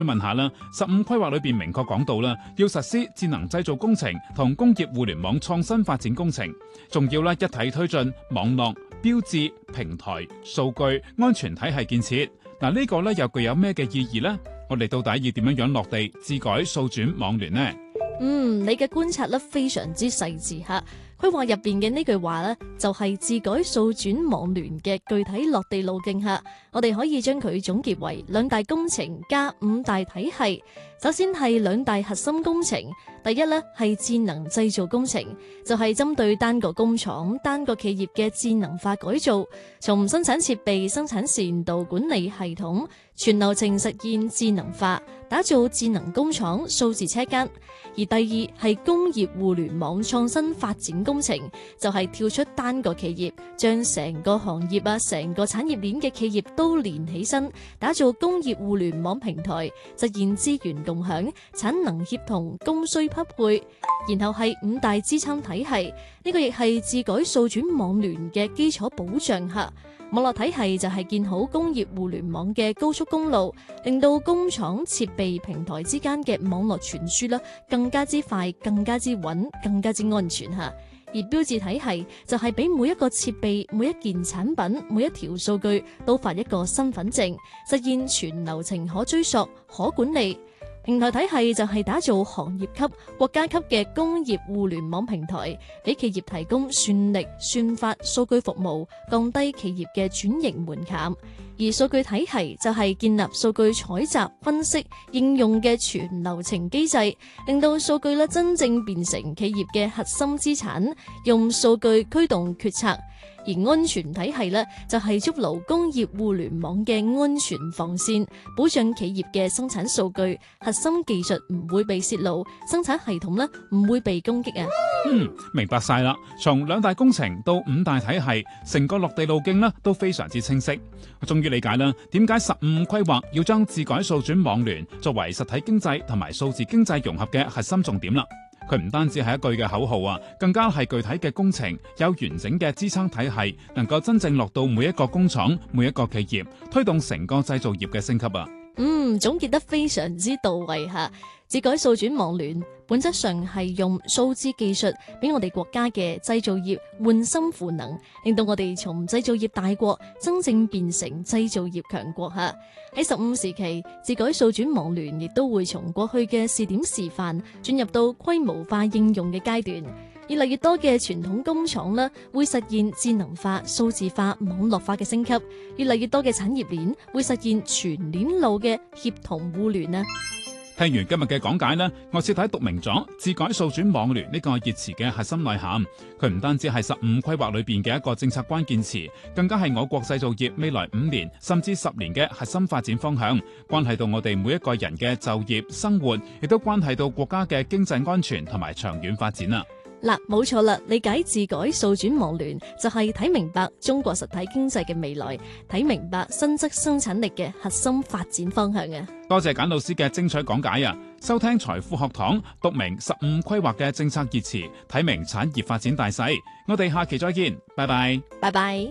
問下啦，15規劃裏邊明確講到啦，要實施智能製造工程同工業互聯網創新發展工程，仲要一體推進網絡、標誌、平台、數據、安全體系建設。嗱，呢個又具有咩嘅意義呢？我哋到底要點樣落地智改數轉網聯呢？ 你嘅觀察非常之細緻吓。規劃入邊嘅呢句話呢，就係智改數轉網聯嘅具體落地路徑下，我哋可以將佢總結為2大工程加5大體系。首先係2大核心工程，第一呢係智能製造工程，就係針對單個工廠、單個企業嘅智能化改造，從生產設備、生產線到管理系統，全流程實現智能化，打造智能工廠、數字車間。而第二係工業互聯網創新發展工程，就係跳出單個企業，將成個行業成個產業鏈嘅企業都連起身，打造工業互聯網平台，實現資源共享、產能協同、供需匹配。然後係5大支撐體系，呢個亦係智改數轉網聯嘅基礎保障下。網絡體系就係建好工業互聯網嘅高速公路，令到工廠設備平台之間嘅網絡傳輸更加之快、更加之穩、更加之安全吓。而標誌體系就係俾每一個設備、每一件產品、每一條數據都發一個身份證，實現全流程可追溯、可管理。平台體系就係打造行業級、國家級嘅工業互聯網平台，俾企業提供算力、算法、數據服務，降低企業嘅轉型門檻。而數據體系就係建立數據採集、分析、應用嘅全流程機制，令到數據真正變成企業嘅核心資產，用數據驅動決策。而安全體系就係築牢工業互聯網嘅安全防線，保障企業嘅生產數據、核心技術唔會被泄露，生產系統唔會被攻擊啊。 明白晒啦。從2大工程到5大體系，成個落地路徑都非常之清晰。我終於理解啦，點解15規劃要將智改數轉網聯作為實體經濟同埋數字經濟融合嘅核心重點啦。佢唔單止係一句嘅口號更加係具體嘅工程，有完整嘅支撐體系，能夠真正落到每一個工廠、每一個企業，推動成個製造業嘅升級啊！ 總結得非常之到位吓。智改數轉網聯本質上係用數字技術俾我哋國家嘅製造業換心賦能，令到我哋從製造業大國真正變成製造業強國吓。喺15時期，智改數轉網聯亦都會從過去嘅試點示範進入到規模化應用嘅階段。越嚟越多嘅傳統工廠會實現智能化、數字化、網絡化嘅升級，越嚟越多嘅產業鏈會實現全鏈路嘅協同互聯啊！ 聽完今日嘅講解呢，我徹底讀明咗智改數轉網聯呢個熱詞嘅核心內涵。佢唔單止係15規劃裏邊嘅一個政策關鍵詞，更加係我國製造業未來5年甚至10年嘅核心發展方向，關係到我哋每一個人嘅就業、生活，亦都關係到國家嘅經濟安全同埋長遠發展啊！ 嗱，冇錯啦，理解智改數轉網聯就係睇明白中國實體經濟嘅未來，睇明白新質生產力嘅核心發展方向啊！ 多謝簡老師嘅精彩講解啊！收聽財富學堂，讀明15規劃嘅政策熱詞，睇明產業發展大勢。我哋下期再見，拜拜， 拜拜。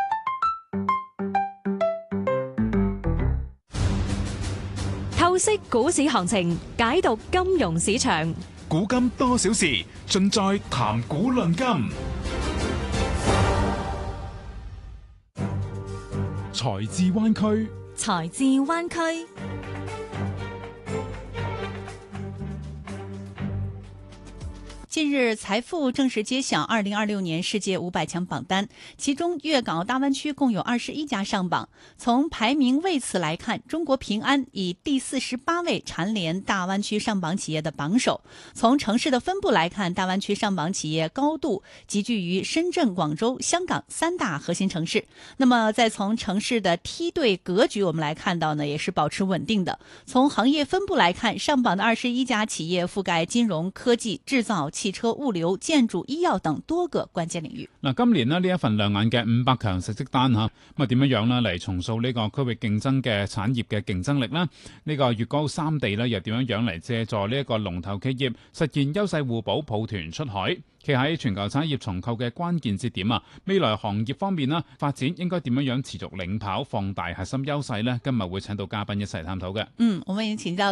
透析股市行情，解讀金融市場。 古今多少事，盡在談股論金。 財智灣區， 財智灣區。 近日，財富正式揭曉2026年世界500強榜單，其中粵港澳大灣區共有21家上榜。從排名位次來看，中國平安以第48位蟬聯大灣區上榜企業的榜首。從城市的分布來看，大灣區上榜企業高度集聚於深圳、廣州、香港3大核心城市。那麼再從城市的梯隊格局，我們來看到呢，也是保持穩定的。從行業分布來看，上榜的21家企業覆蓋金融、科技、製造、汽車、物流、建築、醫藥等多個關鍵領域。 嗱，今年呢一份亮眼嘅500強成績單嚇，咁點樣呢嚟重塑呢個區域競爭嘅產業嘅競爭力呢？呢個粵港澳3地呢又點樣嚟借助呢一個龍頭企業實現優勢互補，抱團出海？ 企喺全球產業重構嘅關鍵節點啊，未來行業方面啦，發展應該點樣持續領跑，放大核心優勢呢？今日會請到嘉賓一齊探討嘅。 我們已經請教